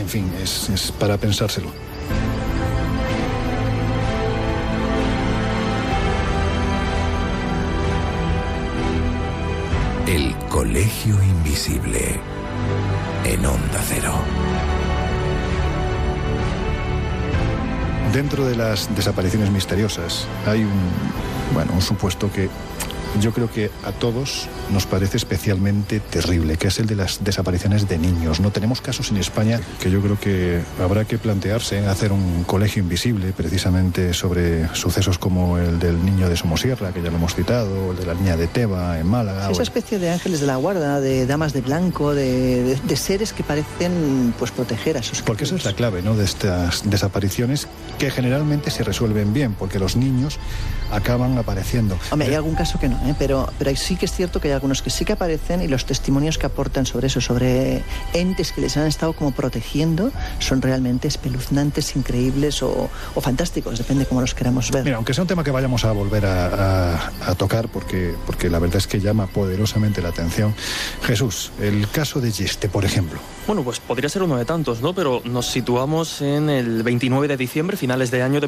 en fin, es para pensárselo. El Colegio Invisible, en Onda Cero. Dentro de las desapariciones misteriosas hay un supuesto que yo creo que a todos nos parece especialmente terrible, que es el de las desapariciones de niños. No tenemos casos en España que yo creo que habrá que plantearse hacer un colegio invisible precisamente sobre sucesos como el del niño de Somosierra, que ya lo hemos citado, o el de la niña de Teba en Málaga. Esa especie de ángeles de la guarda, de damas de blanco, de seres que parecen pues proteger a sus Porque esa es la clave, ¿no?, de estas desapariciones, que generalmente se resuelven bien, porque los niños acaban apareciendo. Hombre, hay algún caso que no, pero sí que es cierto que hay algunos que sí que aparecen, y los testimonios que aportan sobre eso, sobre entes que les han estado como protegiendo, son realmente espeluznantes, increíbles o fantásticos, depende cómo los queramos ver. Mira, aunque sea un tema que vayamos a volver a tocar, porque la verdad es que llama poderosamente la atención. Jesús, el caso de Yeste, por ejemplo. Bueno, pues podría ser uno de tantos, ¿no? Pero nos situamos en el 29 de diciembre, finales de año de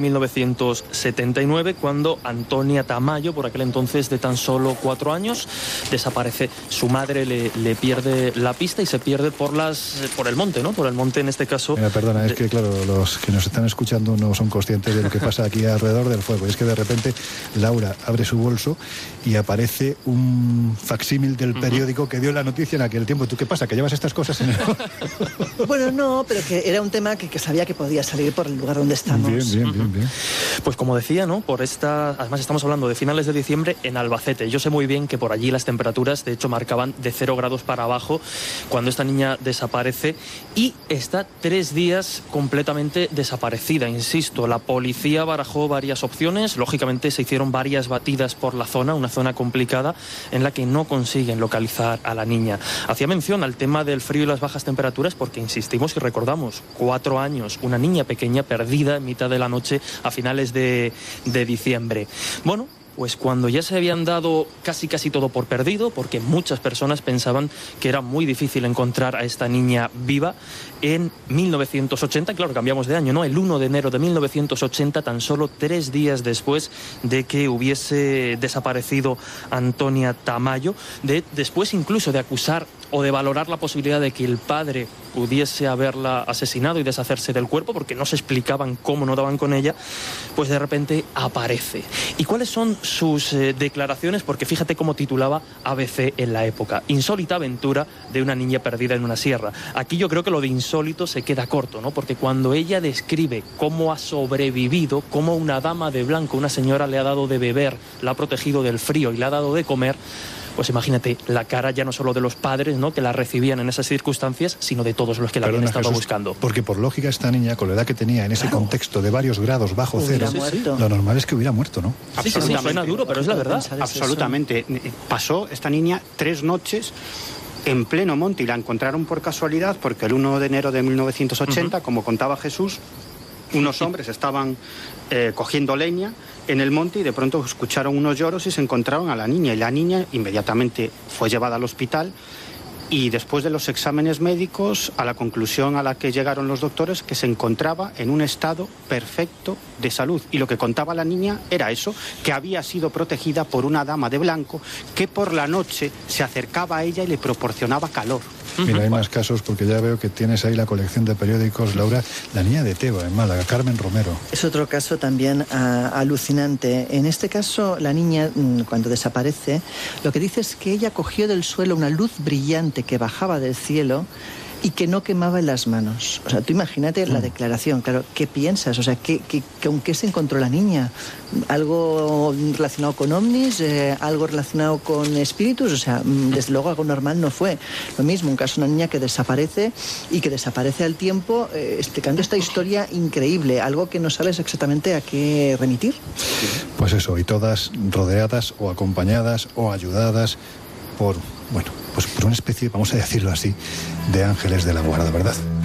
1979, cuando Antonia Tamayo, por aquel entonces de tan solo 4 años, desaparece. Su madre le pierde la pista y se pierde por el monte, ¿no? Por el monte, en este caso. Mira, perdona, es que claro, los que nos están escuchando no son conscientes de lo que pasa aquí alrededor del fuego. Es que de repente Laura abre su bolso y aparece un facsímil del periódico que dio la noticia en aquel tiempo. ¿Tú qué pasa? ¿Que llevas estas cosas en el...? Bueno, no, pero que era un tema que sabía que podía salir por el lugar donde estamos. Bien. Pues como decía, ¿no? Además estamos hablando de finales de diciembre en Albacete. Yo sé muy bien que por allí las temperaturas, de hecho, marcaban de 0 grados para abajo cuando esta niña desaparece, y está 3 días completamente desaparecida. Insisto, la policía barajó varias opciones. Lógicamente se hicieron varias batidas por la zona, una zona complicada en la que no consiguen localizar a la niña. Hacía mención al tema del frío y las bajas temperaturas porque insistimos y recordamos, 4 años, una niña pequeña perdida en mitad de la noche a finales de diciembre. Bueno, pues cuando ya se habían dado casi todo por perdido, porque muchas personas pensaban que era muy difícil encontrar a esta niña viva, en 1980, claro, cambiamos de año, ¿no? El 1 de enero de 1980, tan solo 3 días después de que hubiese desaparecido Antonia Tamayo, después incluso de acusar o de valorar la posibilidad de que el padre pudiese haberla asesinado y deshacerse del cuerpo, porque no se explicaban cómo no daban con ella, pues de repente aparece. ¿Y cuáles son sus declaraciones? Porque fíjate cómo titulaba ABC en la época: insólita aventura de una niña perdida en una sierra. Aquí yo creo que lo de insólito se queda corto, ¿no? Porque cuando ella describe cómo ha sobrevivido, cómo una dama de blanco, una señora, le ha dado de beber, la ha protegido del frío y le ha dado de comer, pues imagínate la cara ya no solo de los padres, ¿no?, que la recibían en esas circunstancias, sino de todos los que la habían estado buscando. Porque por lógica esta niña, con la edad que tenía en ese contexto de varios grados bajo cero, lo normal es que hubiera muerto, ¿no? Sí, suena duro, pero es la verdad. Absolutamente. Pasó esta niña 3 noches en pleno monte, y la encontraron por casualidad porque el 1 de enero de 1980, como contaba Jesús, unos hombres estaban cogiendo leña en el monte y de pronto escucharon unos lloros y se encontraron a la niña, y la niña inmediatamente fue llevada al hospital, y después de los exámenes médicos, a la conclusión a la que llegaron los doctores, que se encontraba en un estado perfecto de salud. Y lo que contaba la niña era eso, que había sido protegida por una dama de blanco que por la noche se acercaba a ella y le proporcionaba calor. Mira, hay más casos, porque ya veo que tienes ahí la colección de periódicos, Laura. La niña de Teba, en Málaga, Carmen Romero. Es otro caso también alucinante. En este caso, la niña, cuando desaparece, lo que dice es que ella cogió del suelo una luz brillante que bajaba del cielo y que no quemaba en las manos. O sea, tú imagínate la declaración, claro, ¿qué piensas? O sea, ¿con qué se encontró la niña? ¿Algo relacionado con ovnis? ¿Algo relacionado con espíritus? O sea, desde luego algo normal no fue. Lo mismo, un caso de una niña que desaparece y que desaparece al tiempo, explicando esta historia increíble, algo que no sabes exactamente a qué remitir. Pues eso, y todas rodeadas o acompañadas o ayudadas por, bueno, pues por una especie, vamos a decirlo así, de ángeles de la guarda, ¿verdad?